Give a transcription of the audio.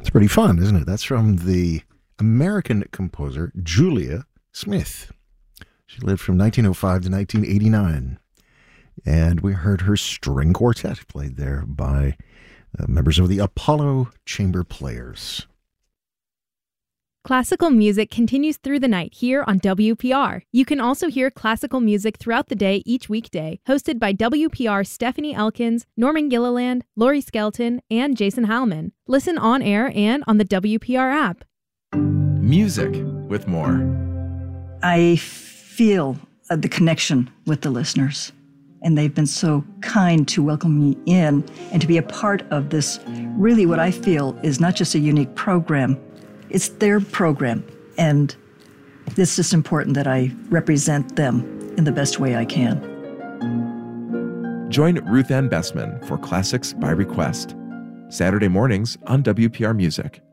That's pretty fun, isn't it? That's from the American composer Julia Smith. She lived from 1905 to 1989. And we heard her string quartet played there by members of the Apollo Chamber Players. Classical music continues through the night here on WPR. You can also hear classical music throughout the day each weekday, hosted by WPR Stephanie Elkins, Norman Gilliland, Laurie Skelton, and Jason Heilman. Listen on air and on the WPR app. Music with more. I feel the connection with the listeners, and they've been so kind to welcome me in and to be a part of this, really what I feel is not just a unique program, it's their program, and it's just important that I represent them in the best way I can. Join Ruth Ann Bessman for Classics by Request, Saturday mornings on WPR Music.